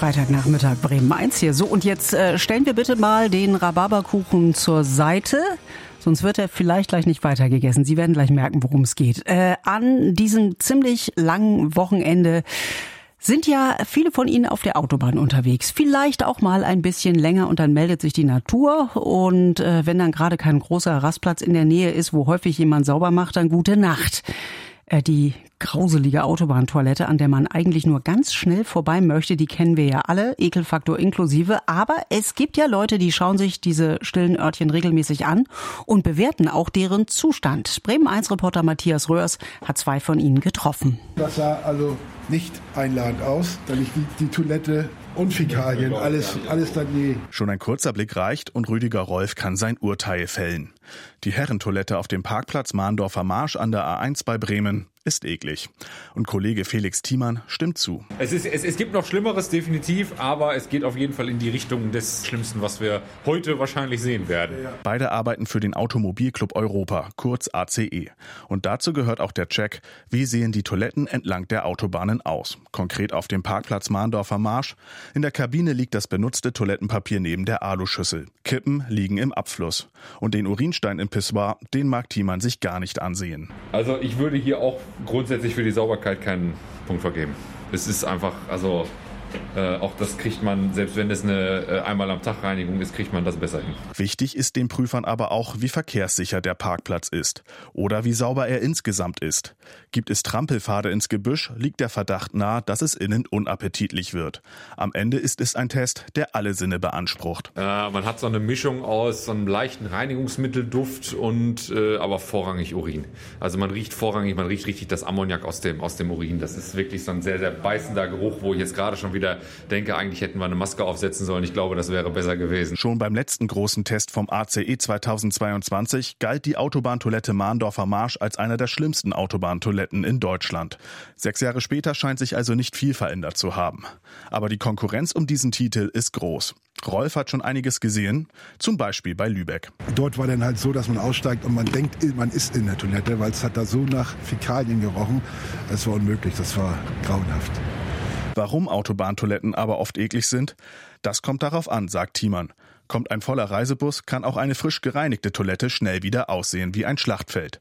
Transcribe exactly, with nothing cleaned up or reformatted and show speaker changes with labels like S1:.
S1: Freitagnachmittag Bremen eins hier. So, und jetzt äh, stellen wir bitte mal den Rhabarberkuchen zur Seite. Sonst wird er vielleicht gleich nicht weitergegessen. Sie werden gleich merken, worum es geht. Äh, an diesem ziemlich langen Wochenende sind ja viele von Ihnen auf der Autobahn unterwegs. Vielleicht auch mal ein bisschen länger und dann meldet sich die Natur. Und äh, wenn dann gerade kein großer Rastplatz in der Nähe ist, wo häufig jemand sauber macht, dann gute Nacht. Äh, die grauselige Autobahntoilette, an der man eigentlich nur ganz schnell vorbei möchte, die kennen wir ja alle, Ekelfaktor inklusive. Aber es gibt ja Leute, die schauen sich diese stillen Örtchen regelmäßig an und bewerten auch deren Zustand. Bremen eins Reporter Matthias Röhrs hat zwei von ihnen getroffen.
S2: Das sah also nicht einladend aus. Da liegt die, die Toilette und Fäkalien, alles, alles daneben.
S3: Schon ein kurzer Blick reicht und Rüdiger Rolf kann sein Urteil fällen. Die Herrentoilette auf dem Parkplatz Mahndorfer Marsch an der A eins bei Bremen ist eklig. Und Kollege Felix Thiemann stimmt zu.
S4: Es, ist, es, es gibt noch Schlimmeres, definitiv, aber es geht auf jeden Fall in die Richtung des Schlimmsten, was wir heute wahrscheinlich sehen werden.
S3: Beide arbeiten für den Automobilclub Europa, kurz A C E. Und dazu gehört auch der Check, wie sehen die Toiletten entlang der Autobahnen aus. Konkret auf dem Parkplatz Mahndorfer Marsch. In der Kabine liegt das benutzte Toilettenpapier neben der Aluschüssel. Kippen liegen im Abfluss. Und den Urinstein im Pissoir, den mag Thiemann sich gar nicht ansehen.
S4: Also ich würde hier auch grundsätzlich für die Sauberkeit keinen Punkt vergeben. Es ist einfach, also äh, auch das kriegt man, selbst wenn es eine äh, einmal am Tag Reinigung ist, kriegt man das besser hin.
S3: Wichtig ist den Prüfern aber auch, wie verkehrssicher der Parkplatz ist oder wie sauber er insgesamt ist. Gibt es Trampelpfade ins Gebüsch, liegt der Verdacht nahe, dass es innen unappetitlich wird. Am Ende ist es ein Test, der alle Sinne beansprucht.
S4: Äh, man hat so eine Mischung aus so einem leichten Reinigungsmittelduft und äh, aber vorrangig Urin. Also man riecht vorrangig, man riecht richtig das Ammoniak aus dem, aus dem Urin. Das ist wirklich so ein sehr, sehr beißender Geruch, wo ich jetzt gerade schon wieder denke, eigentlich hätten wir eine Maske aufsetzen sollen. Ich glaube, das wäre besser gewesen.
S3: Schon beim letzten großen Test vom A C E zweitausendzweiundzwanzig galt die Autobahntoilette Mahndorfer Marsch als einer der schlimmsten Autobahntoiletten in Deutschland. Sechs Jahre später scheint sich also nicht viel verändert zu haben. Aber die Konkurrenz um diesen Titel ist groß. Rolf hat schon einiges gesehen, zum Beispiel bei Lübeck.
S2: Dort war dann halt so, dass man aussteigt und man denkt, man ist in der Toilette, weil es hat da so nach Fäkalien gerochen. Das war unmöglich, das war grauenhaft.
S3: Warum Autobahntoiletten aber oft eklig sind, das kommt darauf an, sagt Thiemann. Kommt ein voller Reisebus, kann auch eine frisch gereinigte Toilette schnell wieder aussehen wie ein Schlachtfeld.